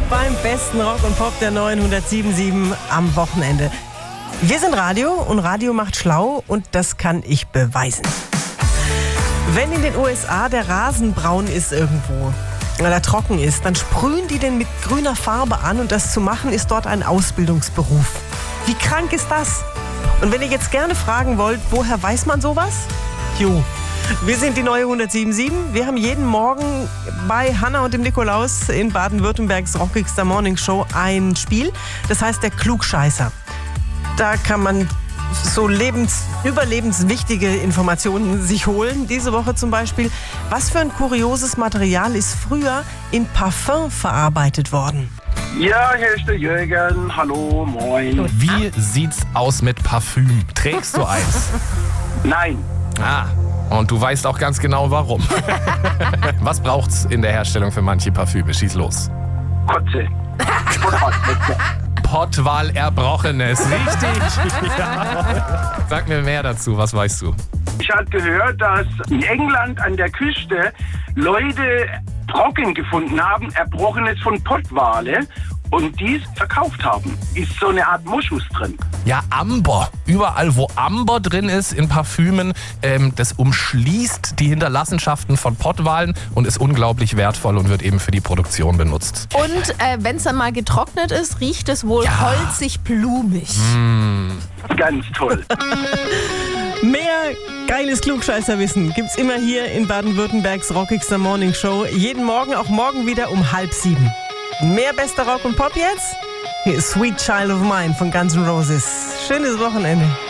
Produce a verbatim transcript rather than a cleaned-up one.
beim besten Rock und Pop der neunhundertsieben Komma sieben am Wochenende. Wir sind Radio und Radio macht schlau und das kann ich beweisen. Wenn in den U S A der Rasen braun ist irgendwo oder trocken ist, dann sprühen die den mit grüner Farbe an und das zu machen ist dort ein Ausbildungsberuf. Wie krank ist das? Und wenn ihr jetzt gerne fragen wollt, woher weiß man sowas? Jo, wir sind die neue hundertsieben Komma sieben. Wir haben jeden Morgen bei Hanna und dem Nikolaus in Baden-Württembergs rockigster Morning Show ein Spiel. Das heißt der Klugscheißer. Da kann man so lebens-, überlebenswichtige Informationen sich holen. Diese Woche zum Beispiel, was für ein kurioses Material ist früher in Parfum verarbeitet worden? Ja, hier ist der Jürgen. Hallo, moin. Wie sieht's aus mit Parfüm? Trägst du eins? Nein. Ah, und du weißt auch ganz genau warum. Was braucht's in der Herstellung für manche Parfüme? Schieß los. Kotze. Pottwal Erbrochenes, richtig. Ja. Sag mir mehr dazu, was weißt du? Ich habe gehört, dass in England an der Küste Leute Brocken gefunden haben, Erbrochenes von Pottwale, und dies verkauft haben. Ist so eine Art Moschus drin. Ja, Amber. Überall, wo Amber drin ist in Parfümen, ähm, das umschließt die Hinterlassenschaften von Pottwalen und ist unglaublich wertvoll und wird eben für die Produktion benutzt. Und äh, wenn es dann mal getrocknet ist, riecht es wohl Ja. holzig-blumig. Mm. Ganz toll. Mehr geiles Klugscheißerwissen gibt's immer hier in Baden-Württembergs rockigster Morning Show. Jeden Morgen, auch morgen wieder um halb sieben. Mehr bester Rock und Pop jetzt? Hier ist Sweet Child of Mine von Guns N' Roses. Schönes Wochenende.